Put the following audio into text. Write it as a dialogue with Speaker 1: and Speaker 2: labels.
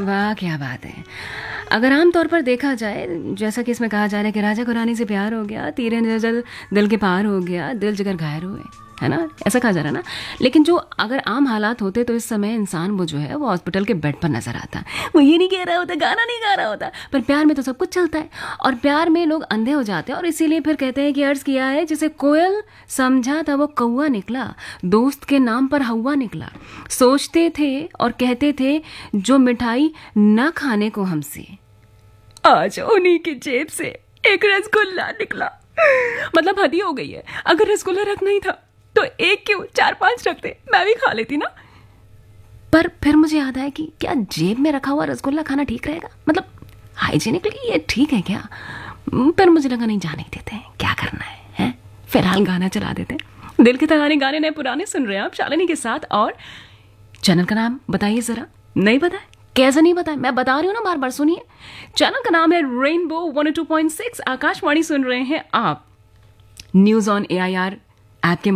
Speaker 1: वाह क्या बात है। अगर आम तौर पर देखा जाए, जैसा कि इसमें कहा जा रहा है कि राजा को रानी से प्यार हो गया, तीरे नजर दिल के पार हो गया, दिल जिगर घायल हुए, है ना, ऐसा कहा जा रहा है ना। लेकिन जो अगर आम हालात होते तो इस समय इंसान वो जो है वो हॉस्पिटल के बेड पर नजर आता, वो ये नहीं कह रहा होता, गाना नहीं गा रहा होता। पर प्यार में तो सब कुछ चलता है, और प्यार में लोग अंधे हो जाते हैं। और इसीलिए फिर कहते हैं कि अर्ज किया है, जिसे कोयल समझा था वो कौवा निकला, दोस्त के नाम पर हवा निकला। सोचते थे और कहते थे जो मिठाई न खाने को हमसे, आज उन्हीं की जेब से एक रसगुल्ला निकला। मतलब हद ही हो गई है। अगर रसगुल्ला रखना ही था तो एक क्यों 4-5 रखते, मैं भी खा लेती ना। पर फिर मुझे याद आया कि क्या जेब में रखा हुआ रसगुल्ला खाना ठीक रहेगा, मतलब हाइजीनिकली ये ठीक है क्या। पर मुझे लगा नहीं, जाने देते हैं, क्या करना है? फिलहाल गाना चला देते हैं। दिल के तराने गाने नए पुराने सुन रहे हैं आप शालिनी के साथ। और चैनल का नाम बताइए जरा, नहीं पता है? कैसे नहीं पता है, मैं बता रही हूँ ना, बार बार सुनिए। चैनल का नाम है रेनबो 102.6 आकाशवाणी। सुन रहे हैं आप न्यूज ऑन AIR ऐप के